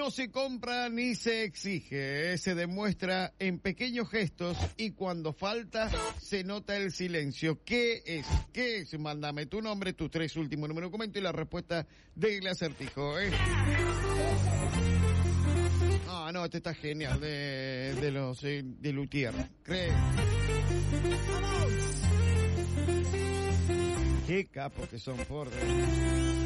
no se compra ni se exige, se demuestra en pequeños gestos y cuando falta se nota el silencio. ¿Qué es? ¿Qué es? Mándame tu nombre, tus 3 últimos números de documento y la respuesta del acertijo, ¿eh? Ah, no, este está genial, de los, de Luthier. Qué capos que son, por